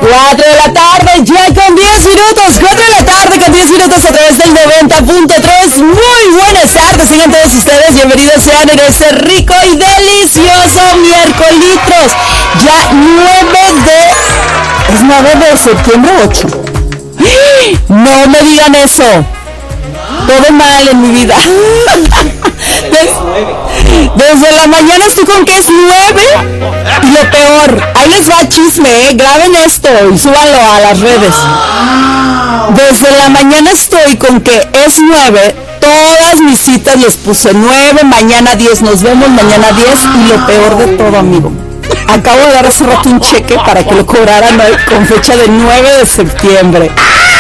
4 de la tarde, ya con 10 minutos, 4 de la tarde con 10 minutos a través del 90.3. Muy buenas tardes, tengan todos ustedes, bienvenidos sean en este rico y delicioso miércoles. Ya 9 de septiembre 8. No me digan eso. Todo mal en mi vida. Desde la mañana estoy con que es 9 y lo peor, ahí les va chisme, graben esto y súbanlo a las redes. Desde la mañana estoy con que es 9, todas mis citas les puse 9, mañana 10, nos vemos mañana 10 y lo peor de todo, amigo. Acabo de dar hace rato un cheque para que lo cobraran hoy con fecha de 9 de septiembre.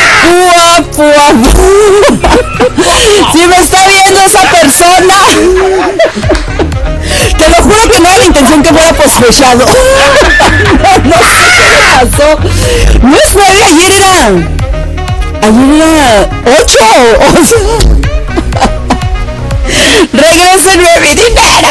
Si me está viendo esa persona, te lo juro que no era la intención que fuera posfechado. No sé qué le pasó. No es 9, ayer era 8. Regresen mi dinero.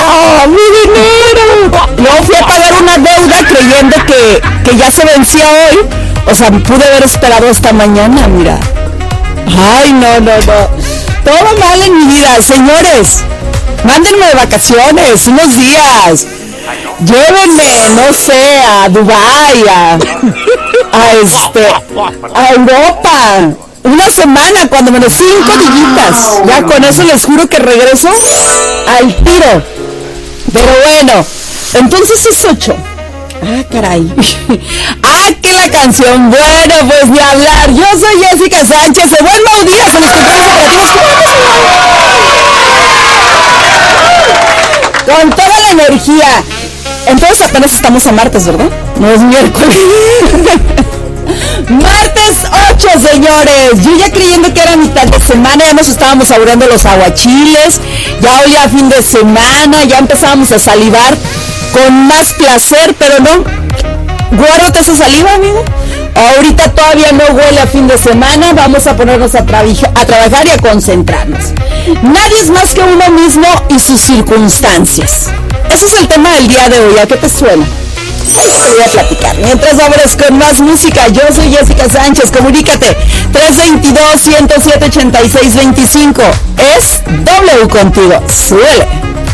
Luego fui a pagar una deuda creyendo que ya se vencía hoy. O sea, pude haber esperado hasta mañana, mira. Ay, no. Todo mal en mi vida, señores. Mándenme de vacaciones, unos días. Llévenme, no sé, a Dubái, a Europa. Una semana, cuando menos 5 días. Ya con eso les juro que regreso al tiro. Pero bueno, entonces es 8. Ah, caray. Que la canción. Bueno, pues ni hablar. Yo soy Jessica Sánchez. Se vuelve a unir a los controles operativos. Con toda la energía. Entonces apenas estamos a martes, ¿verdad? No es miércoles. Martes 8, señores. Yo ya creyendo que era mitad de semana, ya nos estábamos saboreando los aguachiles. Ya hoy a fin de semana, ya empezábamos a salivar con más placer, pero no. Guárdate esa saliva, amigo. Ahorita todavía no huele a fin de semana. Vamos a ponernos a trabajar y a concentrarnos. Nadie es más que uno mismo y sus circunstancias. Ese es el tema del día de hoy. ¿A qué te suena? Te voy a platicar. Mientras vámonos con más música. Yo soy Jessica Sánchez. Comunícate. 322-107-8625. Es W contigo. Suele.